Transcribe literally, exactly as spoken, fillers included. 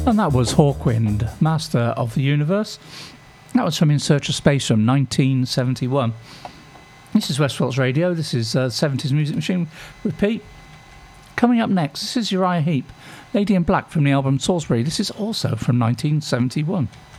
And that was Hawkwind, Master of the Universe. That was from In Search of Space from nineteen seventy-one. This is Westphal's Radio. This is uh, seventies Music Machine with Pete. Coming up next, this is Uriah Heep, Lady in Black from the album Salisbury. This is also from nineteen seventy-one.